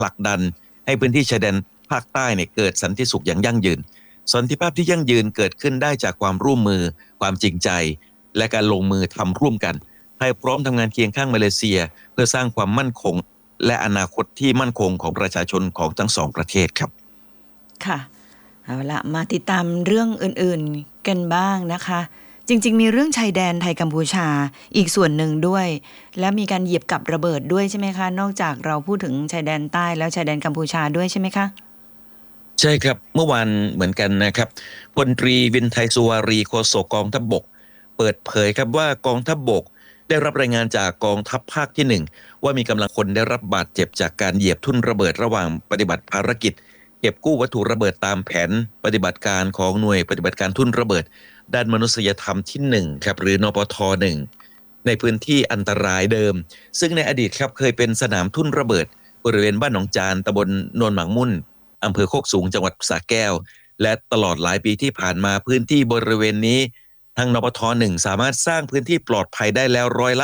ผลักดันให้พื้นที่ชายแดนภาคใต้เนี่ยเกิดสันติสุขอย่างยั่งยืนสันติภาพที่ยั่งยืนเกิดขึ้นได้จากความร่วมมือความจริงใจและการลงมือทำร่วมกันไทยพร้อมทำงานเคียงข้างมาเลเซียเพื่อสร้างความมั่นคงและอนาคตที่มั่นคงของประชาชนของทั้งสองประเทศครับค่ะเอาละมาติดตามเรื่องอื่นๆกันบ้างนะคะจริงๆมีเรื่องชายแดนไทยกัมพูชาอีกส่วนหนึ่งด้วยและมีการเหยียบกับระเบิดด้วยใช่ไหมคะนอกจากเราพูดถึงชายแดนใต้แล้วชายแดนกัมพูชาด้วยใช่ไหมคะใช่ครับเมื่อวานเหมือนกันนะครับพลตรีวินไทยสุวารีโฆษกกองทัพบกเปิดเผยครับว่ากองทัพบกได้รับรายงานจากกองทัพภาคที่1ว่ามีกำลังคนได้รับบาดเจ็บจากการเหยียบทุ่นระเบิดระหว่างปฏิบัติภารกิจเก็บกู้วัตถุระเบิดตามแผนปฏิบัติการของหน่วยปฏิบัติการทุ่นระเบิดด้านมนุษยธรรมที่1ครับหรือนปท1ในพื้นที่อันตรายเดิมซึ่งในอดีตครับเคยเป็นสนามทุ่นระเบิดบริเวณบ้านหนองจานตำบลโนนหมากมุ่นอำเภอโคกสูงจังหวัดสระแก้วและตลอดหลายปีที่ผ่านมาพื้นที่บริเวณนี้ทางนปท1สามารถสร้างพื้นที่ปลอดภัยได้แล้วร้อยละ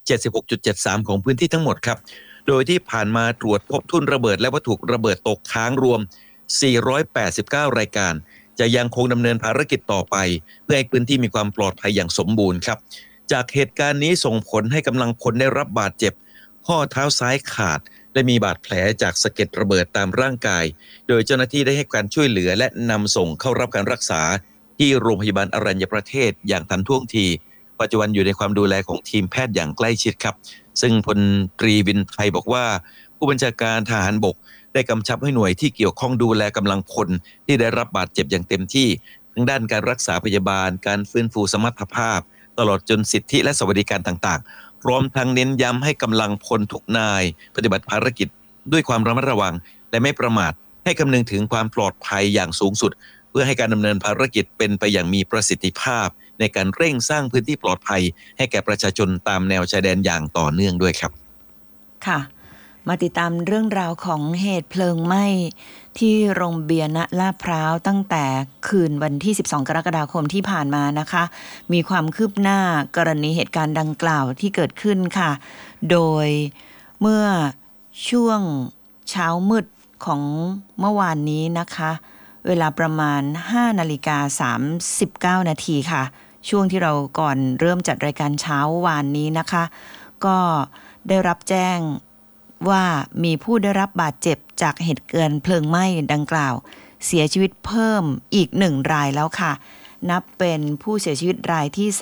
76.73 ของพื้นที่ทั้งหมดครับโดยที่ผ่านมาตรวจพบทุ่นระเบิดและวัตถุระเบิดตกค้างรวม489รายการจะยังคงดำเนินภารกิจต่อไปเพื่อให้พื้นที่มีความปลอดภัยอย่างสมบูรณ์ครับจากเหตุการณ์นี้ส่งผลให้กำลังพลได้รับบาดเจ็บข้อเท้าซ้ายขาดและมีบาดแผลจากสะเก็ดระเบิดตามร่างกายโดยเจ้าหน้าที่ได้ให้การช่วยเหลือและนำส่งเข้ารับการรักษาที่โรงพยาบาลอรัญญประเทศอย่างทันท่วงทีปัจจุบันอยู่ในความดูแลของทีมแพทย์อย่างใกล้ชิดครับซึ่งพลตรีวินไทยบอกว่าผู้บัญชาการทหารบกได้กำชับให้หน่วยที่เกี่ยวข้องดูแลกำลังพลที่ได้รับบาดเจ็บอย่างเต็มที่ทั้งด้านการรักษาพยาบาลการฟื้นฟูสมรรถภาพตลอดจนสิทธิและสวัสดิการต่างๆพร้อมทั้งเน้นย้ำให้กำลังพลทุกนายปฏิบัติภารกิจด้วยความระมัดระวังและไม่ประมาทให้คำนึงถึงความปลอดภัยอย่างสูงสุดเพื่อให้การดำเนินภารกิจเป็นไปอย่างมีประสิทธิภาพในการเร่งสร้างพื้นที่ปลอดภัยให้แก่ประชาชนตามแนวชายแดนอย่างต่อเนื่องด้วยครับค่ะมาติดตามเรื่องราวของเหตุเพลิงไหม้ที่โรงเบียร์ณลาดพร้าวตั้งแต่คืนวันที่12กรกฎาคมที่ผ่านมานะคะมีความคืบหน้ากรณีเหตุการณ์ดังกล่าวที่เกิดขึ้นค่ะโดยเมื่อช่วงเช้ามืดของเมื่อวานนี้นะคะเวลาประมาณ 5:39 นาทีค่ะช่วงที่เราก่อนเริ่มจัดรายการเช้าวานนี้นะคะก็ได้รับแจ้งว่ามีผู้ได้รับบาดเจ็บจากเหตุเกิดเพลิงไหม้ดังกล่าวเสียชีวิตเพิ่มอีก1รายแล้วค่ะนับเป็นผู้เสียชีวิตรายที่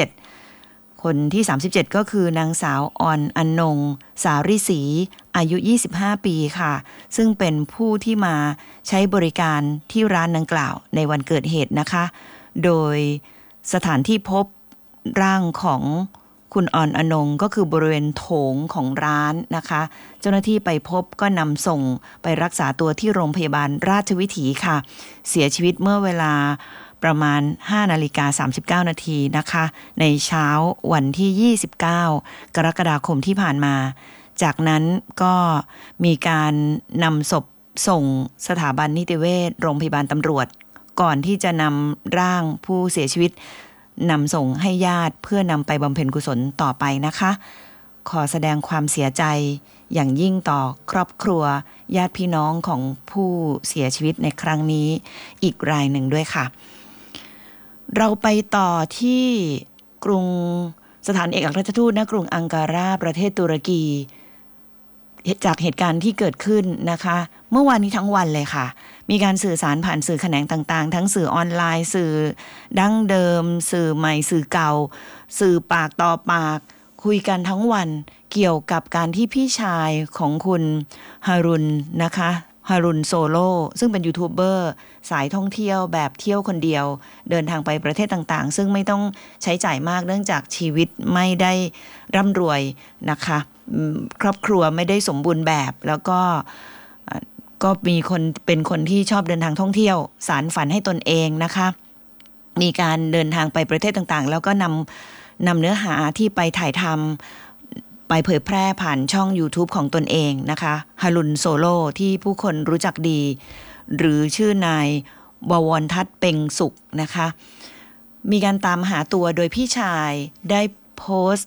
37คนที่37ก็คือนางสาวออนอนงสาริศรีอายุ25ปีค่ะซึ่งเป็นผู้ที่มาใช้บริการที่ร้านดังกล่าวในวันเกิดเหตุนะคะโดยสถานที่พบร่างของคุณออนอนงก็คือบริเวณโถงของร้านนะคะเจ้าหน้าที่ไปพบก็นำส่งไปรักษาตัวที่โรงพยาบาลราชวิถีค่ะเสียชีวิตเมื่อเวลาประมาณ 5:39 นาทีนะคะในเช้าวันที่29กรกฎาคมที่ผ่านมาจากนั้นก็มีการนำศพส่งสถาบันนิติเวชโรงพยาบาลตำรวจก่อนที่จะนำร่างผู้เสียชีวิตนำส่งให้ญาติเพื่อนำไปบำเพ็ญกุศลต่อไปนะคะขอแสดงความเสียใจอย่างยิ่งต่อครอบครัวญาติพี่น้องของผู้เสียชีวิตในครั้งนี้อีกรายหนึ่งด้วยค่ะเราไปต่อที่กรุงสถานเอกอัครราชทูตณกรุงอังการาประเทศตุรกีจากเหตุการณ์ที่เกิดขึ้นนะคะเมื่อวานนี้ทั้งวันเลยค่ะมีการสื่อสารผ่านสื่อแขนงต่างๆทั้งสื่อออนไลน์สื่อดั้งเดิมสื่อใหม่สื่อเก่าสื่อปากต่อปากคุยกันทั้งวันเกี่ยวกับการที่พี่ชายของคุณฮารุนนะคะฮารุนโซโลซึ่งเป็นยูทูบเบอร์สายท่องเที่ยวแบบเที่ยวคนเดียวเดินทางไปประเทศต่างๆซึ่งไม่ต้องใช้จ่ายมากเนื่องจากชีวิตไม่ได้ร่ำรวยนะคะครอบครัวไม่ได้สมบูรณ์แบบแล้วก็มีคนเป็นคนที่ชอบเดินทางท่องเที่ยวสารฝันให้ตนเองนะคะมีการเดินทางไปประเทศต่างๆแล้วก็นำเนื้อหาที่ไปถ่ายทำไปเผยแพร่ผ่านช่อง YouTube ของตนเองนะคะฮารุนโซโลที่ผู้คนรู้จักดีหรือชื่อนายบวรทัศน์เพ็งสุขนะคะมีการตามหาตัวโดยพี่ชายได้โพสต์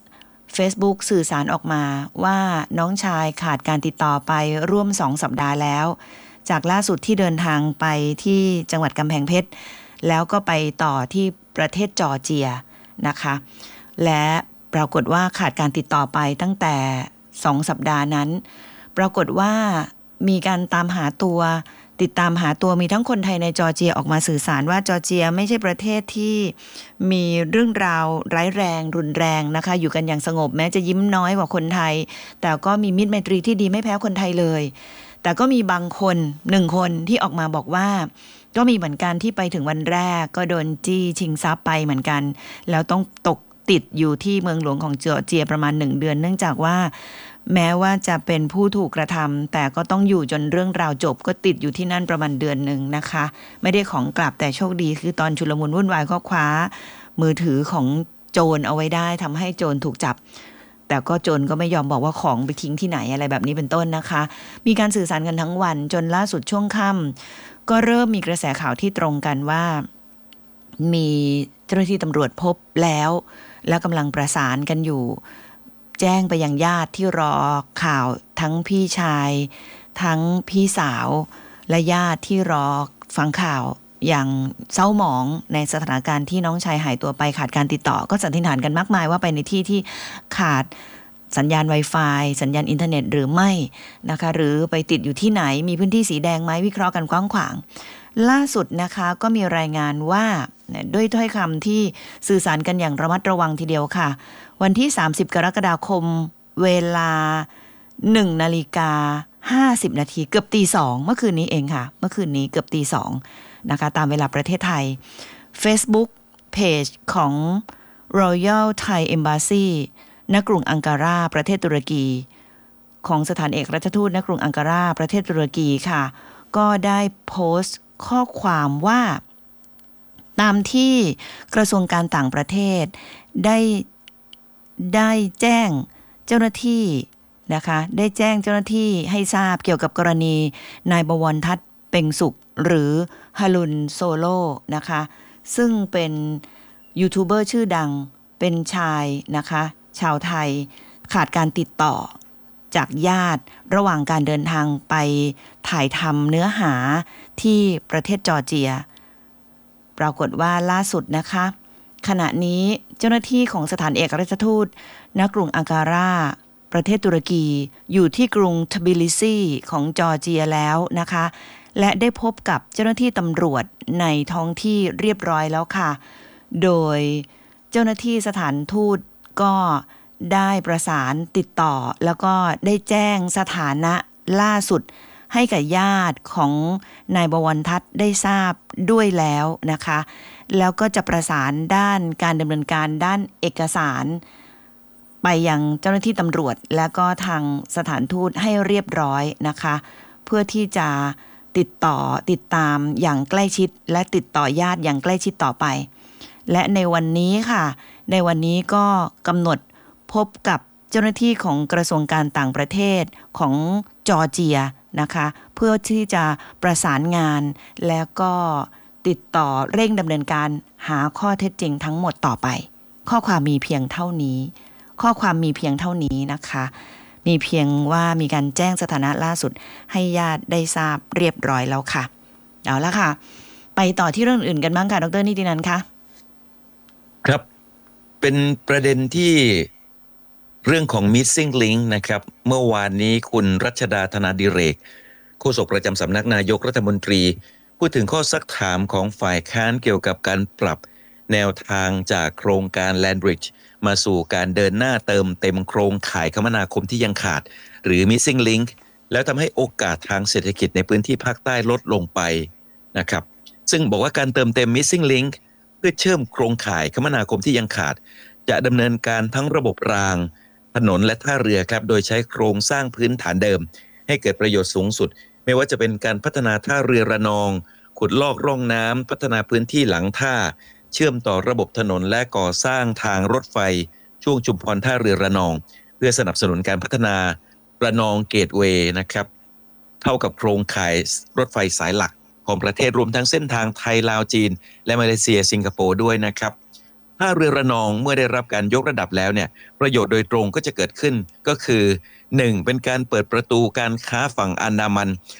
Facebook สื่อสารออกมาว่าน้องชายขาดการติดต่อไปร่วม2 สัปดาห์แล้วจากล่าสุดที่เดินทางไปที่จังหวัดกำแพงเพชรแล้วก็ไปต่อที่ประเทศจอร์เจียนะคะและปรากฏว่าขาดการติดต่อไปตั้งแต่2 สัปดาห์นั้นปรากฏว่ามีการตามหาตัวติดตามหาตัวมีทั้งคนไทยในจอร์เจียออกมาสื่อสารว่าจอร์เจียไม่ใช่ประเทศที่มีเรื่องราวร้ายแรงรุนแรงนะคะอยู่กันอย่างสงบแม้จะยิ้มน้อยกว่าคนไทยแต่ก็มีมิตรไมตรีที่ดีไม่แพ้คนไทยเลยแต่ก็มีบางคน1 คนที่ออกมาบอกว่าก็มีเหมือนกันที่ไปถึงวันแรกก็โดนจี้ชิงทรัพย์ไปเหมือนกันแล้วต้องตกติดอยู่ที่เมืองหลวงของจอร์เจียประมาณ1 เดือนเนื่องจากว่าแม้ว่าจะเป็นผู้ถูกกระทำแต่ก็ต้องอยู่จนเรื่องราวจบก็ติดอยู่ที่นั่นประมาณเดือนหนึ่งนะคะไม่ได้ของกลับแต่โชคดีคือตอนชุลมุนวุ่นวายก็คว้ามือถือของโจรเอาไว้ได้ทำให้โจรถูกจับแต่ก็โจรก็ไม่ยอมบอกว่าของไปทิ้งที่ไหนอะไรแบบนี้เป็นต้นนะคะมีการสื่อสารกันทั้งวันจนล่าสุดช่วงค่ำก็เริ่มมีกระแสข่าวที่ตรงกันว่ามีเจ้าหน้าที่ตำรวจพบแล้วและกำลังประสานกันอยู่แจ้งไปยังญาติที่รอข่าวทั้งพี่ชายทั้งพี่สาวและญาติที่รอฟังข่าวอย่างเศร้าหมองในสถานการณ์ที่น้องชายหายตัวไปขาดการติดต่อก็สันนิษฐานกันมากมายว่าไปในที่ที่ขาดสัญญาณ Wi-Fi สัญญาณอินเทอร์เน็ตหรือไม่นะคะหรือไปติดอยู่ที่ไหนมีพื้นที่สีแดงไหมวิเคราะห์กันกว้างขวางล่าสุดนะคะก็มีรายงานว่าด้วยถ้อยคำที่สื่อสารกันอย่างระมัดระวังทีเดียวค่ะวันที่30 กรกฎาคมเวลา 1:50 นาทีเกือบตี 2เมื่อคืนนี้เองค่ะเมื่อคืนนี้เกือบตี 2นะคะตามเวลาประเทศไทย Facebook Page ของ Royal Thai Embassy ณ กรุงอังการาประเทศตุรกีของสถานเอกราชทูตณ กรุงอังการาประเทศตุรกีค่ะก็ได้โพสต์ข้อความว่าตามที่กระทรวงการต่างประเทศได้แจ้งเจ้าหน้าที่นะคะได้แจ้งเจ้าหน้าที่ให้ทราบเกี่ยวกับกรณีนายบวรทัศน์เป่งสุขหรือฮารุนโซโลนะคะซึ่งเป็นยูทูบเบอร์ชื่อดังเป็นชายนะคะชาวไทยขาดการติดต่อจากญาติระหว่างการเดินทางไปถ่ายทำเนื้อหาที่ประเทศจอร์เจียปรากฏว่าล่าสุดนะคะขณะนี้เจ้าหน้าที่ของสถานเอกราชทูตณ กรุงอังการาประเทศตุรกีอยู่ที่กรุงทบิลิซีของจอร์เจียแล้วนะคะและได้พบกับเจ้าหน้าที่ตำรวจในท้องที่เรียบร้อยแล้วค่ะโดยเจ้าหน้าที่สถานทูตก็ได้ประสานติดต่อแล้วก็ได้แจ้งสถานะล่าสุดให้กับญาติของนายบวรทัศน์ได้ทราบด้วยแล้วนะคะแล้วก็จะประสานด้านการดำเนินการด้านเอกสารไปยังเจ้าหน้าที่ตำรวจและก็ทางสถานทูตให้เรียบร้อยนะคะเพื่อที่จะติดตามอย่างใกล้ชิดและติดต่อญาติอย่างใกล้ชิดต่อไปและในวันนี้ค่ะในวันนี้ก็กำหนดพบกับเจ้าหน้าที่ของกระทรวงการต่างประเทศของจอร์เจียนะคะเพื่อที่จะประสานงานแล้วก็ติดต่อเร่งดำเนินการหาข้อเท็จจริงทั้งหมดต่อไปข้อความมีเพียงเท่านี้นะคะมีเพียงว่ามีการแจ้งสถานะล่าสุดให้ญาติได้ทราบเรียบร้อยแล้วค่ะเอาละค่ะไปต่อที่เรื่องอื่นกันบ้างค่ะดร.นิตินันท์คะครับเป็นประเด็นที่เรื่องของ Missing Link นะครับเมื่อวานนี้คุณรัชดาธนาดิเรกโฆษกประจำสำนักนายกรัฐมนตรีพูดถึงข้อซักถามของฝ่ายค้านเกี่ยวกับการปรับแนวทางจากโครงการ Land Bridge มาสู่การเดินหน้าเติมเต็มโครงข่ายคมนาคมที่ยังขาดหรือ Missing Link แล้วทำให้โอกาสทางเศรษฐกิจในพื้นที่ภาคใต้ลดลงไปนะครับซึ่งบอกว่าการเติมเต็ม Missing Link เพื่อเชื่อมโครงข่ายคมนาคมที่ยังขาดจะดำเนินการทั้งระบบรางถนนและท่าเรือครับโดยใช้โครงสร้างพื้นฐานเดิมให้เกิดประโยชน์สูงสุดไม่ว่าจะเป็นการพัฒนาท่าเรือระนองขุดลอกร่องน้ำพัฒนาพื้นที่หลังท่าเชื่อมต่อระบบถนนและก่อสร้างทางรถไฟช่วงชุมพรท่าเรือระนองเพื่อสนับสนุนการพัฒนาระนองเกตเวย์นะครับเท่ากับโครงข่ายรถไฟสายหลักของประเทศรวมทั้งเส้นทางไทยลาวจีนและมาเลเซียสิงคโปร์ด้วยนะครับท่าเรือระนองเมื่อได้รับการยกระดับแล้วเนี่ยประโยชน์โดยตรงก็จะเกิดขึ้นก็คือ 1. เป็นการเปิดประตูการค้าฝั่งอันดามัน